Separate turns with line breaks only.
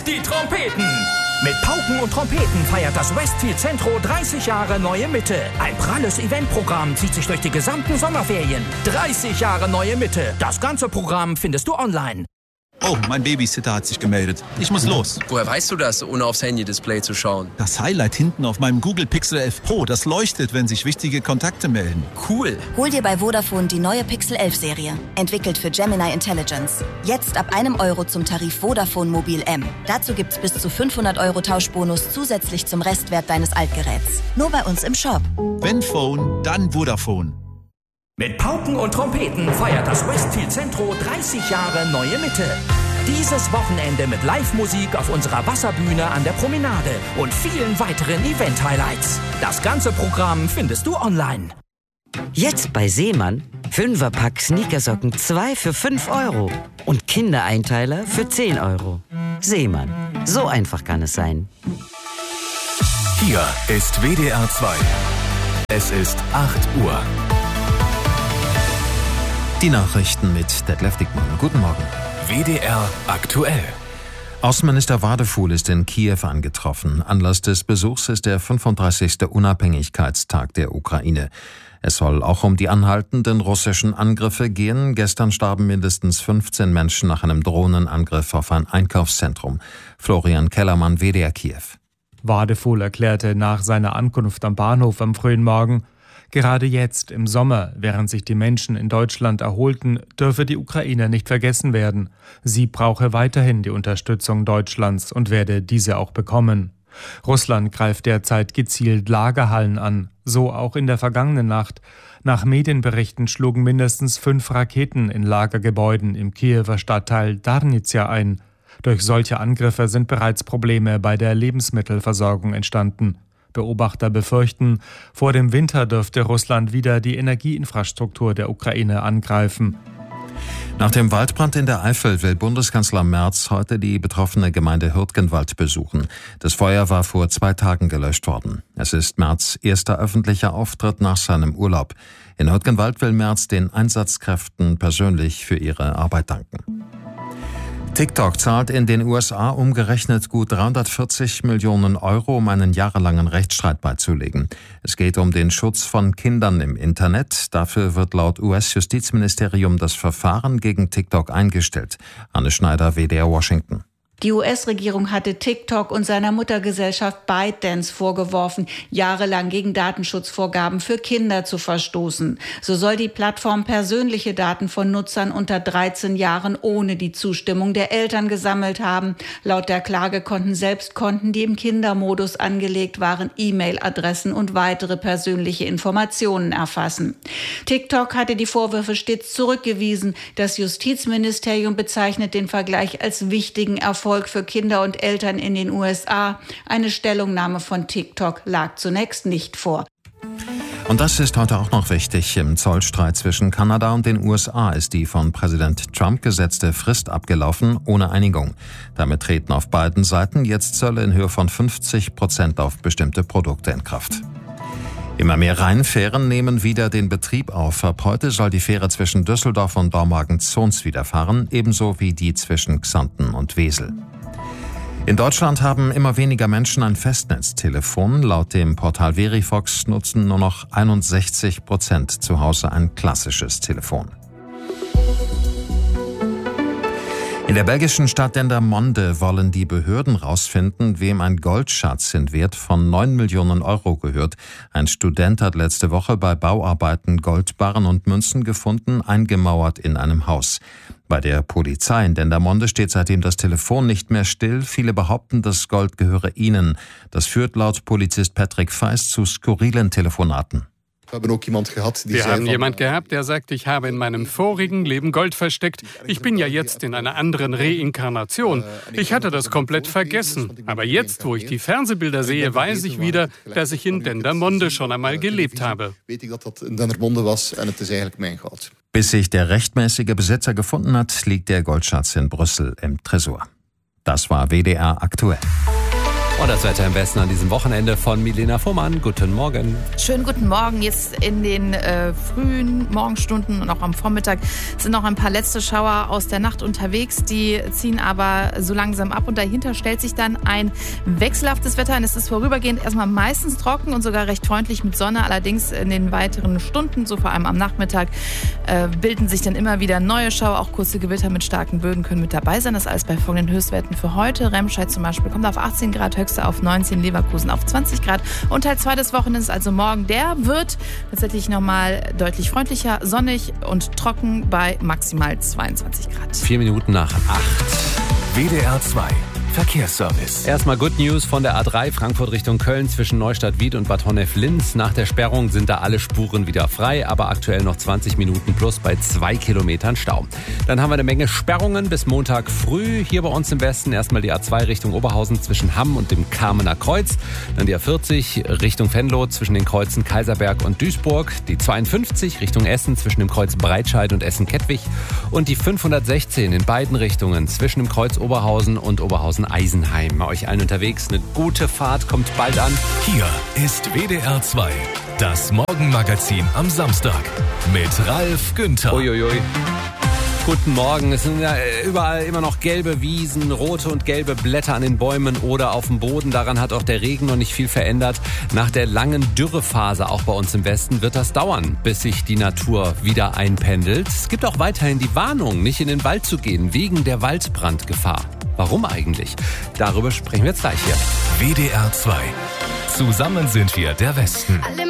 die Trompeten. Mit Pauken und Trompeten feiert das Westfield Centro 30 Jahre Neue Mitte. Ein pralles Eventprogramm zieht sich durch die gesamten Sommerferien. 30 Jahre Neue Mitte. Das ganze Programm findest du online.
Oh, mein Babysitter hat sich gemeldet. Ich muss los.
Woher weißt du das, ohne aufs Handy-Display zu schauen?
Das Highlight hinten auf meinem Google Pixel 11 Pro, das leuchtet, wenn sich wichtige Kontakte melden.
Cool.
Hol dir bei Vodafone die neue Pixel 11 Serie. Entwickelt für Gemini Intelligence. Jetzt ab €1 zum Tarif Vodafone Mobil M. Dazu gibt's bis zu 500 € Tauschbonus zusätzlich zum Restwert deines Altgeräts. Nur bei uns im Shop.
Wenn Phone, dann Vodafone.
Mit Pauken und Trompeten feiert das Westfield Centro 30 Jahre Neue Mitte. Dieses Wochenende mit Live-Musik auf unserer Wasserbühne an der Promenade und vielen weiteren Event-Highlights. Das ganze Programm findest du online.
Jetzt bei Seemann 5er-Pack Sneakersocken 2 für 5 € und Kindereinteiler für 10 €. Seemann, so einfach kann es sein.
Hier ist WDR 2. Es ist 8 Uhr.
Die Nachrichten mit Detlef Dickmann. Guten Morgen.
WDR aktuell.
Außenminister Wadefuhl ist in Kiew angetroffen. Anlass des Besuchs ist der 35. Unabhängigkeitstag der Ukraine. Es soll auch um die anhaltenden russischen Angriffe gehen. Gestern starben mindestens 15 Menschen nach einem Drohnenangriff auf ein Einkaufszentrum. Florian Kellermann, WDR Kiew.
Wadefuhl erklärte nach seiner Ankunft am Bahnhof am frühen Morgen: Gerade jetzt, im Sommer, während sich die Menschen in Deutschland erholten, dürfe die Ukraine nicht vergessen werden. Sie brauche weiterhin die Unterstützung Deutschlands und werde diese auch bekommen. Russland greift derzeit gezielt Lagerhallen an, so auch in der vergangenen Nacht. Nach Medienberichten schlugen mindestens 5 Raketen in Lagergebäuden im Kiewer Stadtteil Darnizia ein. Durch solche Angriffe sind bereits Probleme bei der Lebensmittelversorgung entstanden. Beobachter befürchten, vor dem Winter dürfte Russland wieder die Energieinfrastruktur der Ukraine angreifen.
Nach dem Waldbrand in der Eifel will Bundeskanzler Merz heute die betroffene Gemeinde Hürtgenwald besuchen. Das Feuer war vor 2 Tagen gelöscht worden. Es ist Merz' erster öffentlicher Auftritt nach seinem Urlaub. In Hürtgenwald will Merz den Einsatzkräften persönlich für ihre Arbeit danken. TikTok zahlt in den USA umgerechnet gut 340 Millionen €, um einen jahrelangen Rechtsstreit beizulegen. Es geht um den Schutz von Kindern im Internet. Dafür wird laut US-Justizministerium das Verfahren gegen TikTok eingestellt. Anne Schneider, WDR Washington.
Die US-Regierung hatte TikTok und seiner Muttergesellschaft ByteDance vorgeworfen, jahrelang gegen Datenschutzvorgaben für Kinder zu verstoßen. So soll die Plattform persönliche Daten von Nutzern unter 13 Jahren ohne die Zustimmung der Eltern gesammelt haben. Laut der Klage konnten selbst Konten, die im Kindermodus angelegt waren, E-Mail-Adressen und weitere persönliche Informationen erfassen. TikTok hatte die Vorwürfe stets zurückgewiesen. Das Justizministerium bezeichnet den Vergleich als wichtigen Erfolg für Kinder und Eltern in den USA. Eine Stellungnahme von TikTok lag zunächst nicht vor.
Und das ist heute auch noch wichtig. Im Zollstreit zwischen Kanada und den USA ist die von Präsident Trump gesetzte Frist abgelaufen, ohne Einigung. Damit treten auf beiden Seiten jetzt Zölle in Höhe von 50% auf bestimmte Produkte in Kraft. Immer mehr Rheinfähren nehmen wieder den Betrieb auf. Ab heute soll die Fähre zwischen Düsseldorf und Dormagen-Zons wieder fahren, ebenso wie die zwischen Xanten und Wesel. In Deutschland haben immer weniger Menschen ein Festnetztelefon. Laut dem Portal Verifox nutzen nur noch 61% zu Hause ein klassisches Telefon. In der belgischen Stadt Dendermonde wollen die Behörden rausfinden, wem ein Goldschatz in Wert von 9 Millionen € gehört. Ein Student hat letzte Woche bei Bauarbeiten Goldbarren und Münzen gefunden, eingemauert in einem Haus. Bei der Polizei in Dendermonde steht seitdem das Telefon nicht mehr still. Viele behaupten, das Gold gehöre ihnen. Das führt laut Polizist Patrick Feist zu skurrilen Telefonaten.
Wir haben jemand gehabt, der sagt, ich habe in meinem vorigen Leben Gold versteckt. Ich bin ja jetzt in einer anderen Reinkarnation. Ich hatte das komplett vergessen. Aber jetzt, wo ich die Fernsehbilder sehe, weiß ich wieder, dass ich in Dendermonde schon einmal gelebt habe.
Bis sich der rechtmäßige Besitzer gefunden hat, liegt der Goldschatz in Brüssel im Tresor. Das war WDR aktuell.
Und das Wetter im Westen an diesem Wochenende von Milena Fuhrmann. Guten Morgen.
Schönen guten Morgen. Jetzt in den frühen Morgenstunden und auch am Vormittag sind noch ein paar letzte Schauer aus der Nacht unterwegs. Die ziehen aber so langsam ab und dahinter stellt sich dann ein wechselhaftes Wetter. Und es ist vorübergehend erstmal meistens trocken und sogar recht freundlich mit Sonne. Allerdings in den weiteren Stunden, so vor allem am Nachmittag, bilden sich dann immer wieder neue Schauer. Auch kurze Gewitter mit starken Böden können mit dabei sein. Das alles bei folgenden Höchstwerten für heute. Remscheid zum Beispiel kommt auf 18 Grad, Höchste auf 19, Leverkusen auf 20 Grad. Und Teil 2 des Wochenendes, also morgen, der wird tatsächlich nochmal deutlich freundlicher, sonnig und trocken bei maximal 22 Grad.
4 Minuten nach 8.
WDR 2 Verkehrsservice.
Erstmal Good News von der A3 Frankfurt Richtung Köln zwischen Neustadt-Wied und Bad Honnef-Linz. Nach der Sperrung sind da alle Spuren wieder frei, aber aktuell noch 20 Minuten plus bei 2 Kilometern Stau. Dann haben wir eine Menge Sperrungen bis Montag früh. Hier bei uns im Westen erstmal die A2 Richtung Oberhausen zwischen Hamm und dem Kamener Kreuz. Dann die A40 Richtung Venlo zwischen den Kreuzen Kaiserberg und Duisburg. Die 52 Richtung Essen zwischen dem Kreuz Breitscheid und Essen-Kettwig. Und die 516 in beiden Richtungen zwischen dem Kreuz Oberhausen und Oberhausen-Eisenheim. Euch allen unterwegs eine gute Fahrt, kommt bald an.
Hier ist WDR 2, das Morgenmagazin am Samstag mit Ralf Günther.
Uiuiui. Guten Morgen. Es sind ja überall immer noch gelbe Wiesen, rote und gelbe Blätter an den Bäumen oder auf dem Boden. Daran hat auch der Regen noch nicht viel verändert. Nach der langen Dürrephase, auch bei uns im Westen, wird das dauern, bis sich die Natur wieder einpendelt. Es gibt auch weiterhin die Warnung, nicht in den Wald zu gehen, wegen der Waldbrandgefahr. Warum eigentlich? Darüber sprechen wir jetzt gleich hier.
WDR 2. Zusammen sind wir der Westen.